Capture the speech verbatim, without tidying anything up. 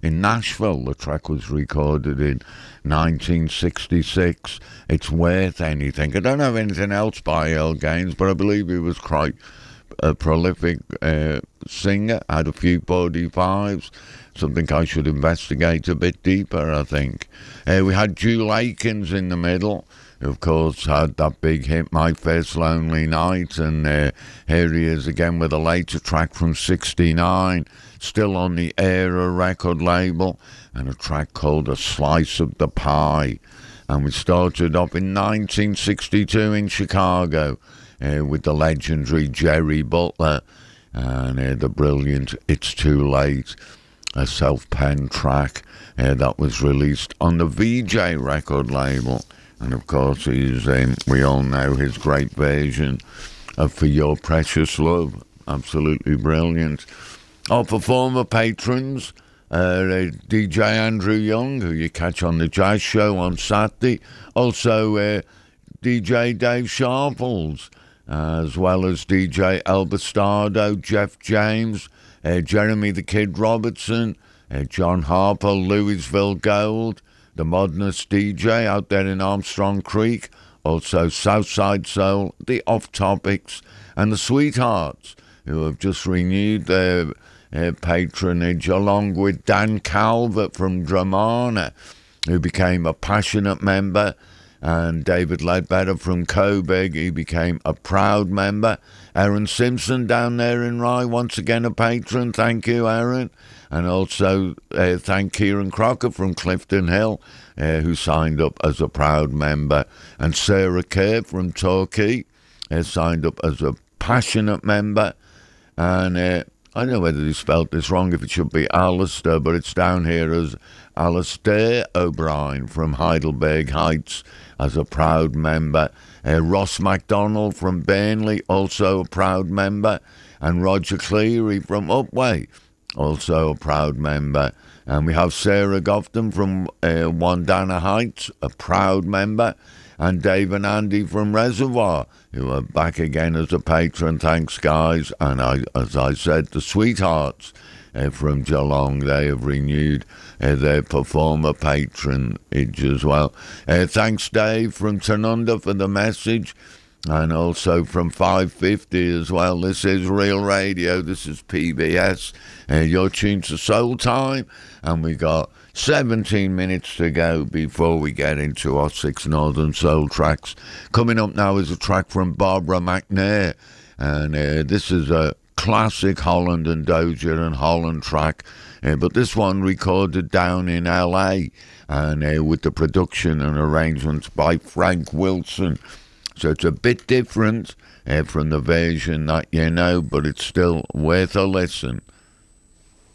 in Nashville. The track was recorded in nineteen sixty-six. It's worth anything. I don't have anything else by Earl Gaines, but I believe he was quite a prolific uh, singer, had a few forty-fives, something I should investigate a bit deeper, I think. Uh, we had Jule Akins in the middle, who of course had that big hit, My First Lonely Night, and uh, here he is again with a later track from sixty-nine, still on the Era record label, and a track called A Slice of the Pie. And we started off in nineteen sixty-two in Chicago, Uh, with the legendary Jerry Butler and uh, the brilliant It's Too Late, a self-penned track uh, that was released on the V J record label. And of course, he's um, we all know his great version of For Your Precious Love. Absolutely brilliant. Our performer patrons, uh, D J Andrew Young, who you catch on the Jazz Show on Saturday. Also, uh, D J Dave Sharples, as well as D J El Bastardo, Jeff James, uh, Jeremy the Kid Robertson, uh, John Harper, Louisville Gold, the Modernist D J out there in Armstrong Creek, also Southside Soul, the Off Topics, and the Sweethearts, who have just renewed their uh, patronage, along with Dan Calvert from Dramana, who became a passionate member, and David Ledbetter from Coburg, he became a proud member. Aaron Simpson down there in Rye, once again a patron. Thank you, Aaron. And also uh, thank Kieran Crocker from Clifton Hill, uh, who signed up as a proud member. And Sarah Kerr from Torquay uh, signed up as a passionate member. And uh, I don't know whether they spelled this wrong, if it should be Alistair, but it's down here as Alistair O'Brien from Heidelberg Heights as a proud member. Uh, Ross MacDonald from Burnley, also a proud member. And Roger Cleary from Upway, also a proud member. And we have Sarah Gofton from uh, Wandana Heights, a proud member. And Dave and Andy from Reservoir, who are back again as a patron. Thanks, guys. And I, as I said, the Sweethearts uh, from Geelong, they have renewed uh, their performer patronage as well. Uh, thanks, Dave from Tanunda, for the message. And also from five fifty as well. This is Real Radio. This is P B S. Uh, you're tuned to Soul Time. And we got seventeen minutes to go before we get into our six Northern Soul tracks. Coming up now is a track from Barbara McNair. And uh, this is a classic Holland and Dozier and Holland track. Uh, but this one recorded down in L A. And uh, with the production and arrangements by Frank Wilson. So it's a bit different uh, from the version that you know, but it's still worth a listen.